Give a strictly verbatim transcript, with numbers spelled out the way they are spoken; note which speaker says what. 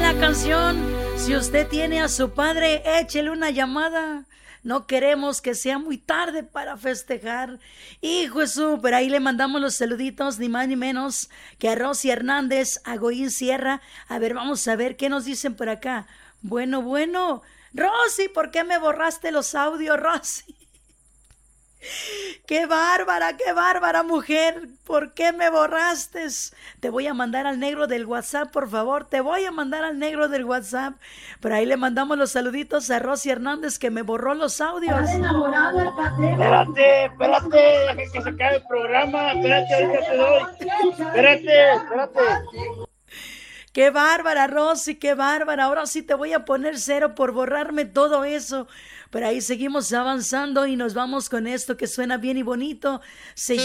Speaker 1: la canción. Si usted tiene a su padre, échele una llamada. No queremos que sea muy tarde para festejar. Hijo Jesús, pero ahí le mandamos los saluditos, ni más ni menos que a Rosy Hernández, a Goín Sierra. A ver, vamos a ver qué nos dicen por acá. Bueno, bueno. Rosy, ¿por qué me borraste los audios, Rosy? ¡Qué bárbara, qué bárbara mujer! ¿Por qué me borraste? Te voy a mandar al negro del WhatsApp, por favor. Te voy a mandar al negro del WhatsApp. Por ahí le mandamos los saluditos a Rosy Hernández, que me borró los audios.
Speaker 2: Espérate, espérate, deja que se acabe el programa. Espérate, ahorita te doy. Espérate, espérate.
Speaker 1: ¡Qué bárbara, Rosy! ¡Qué bárbara! Ahora sí te voy a poner cero por borrarme todo eso. Pero ahí seguimos avanzando y nos vamos con esto que suena bien y bonito. Se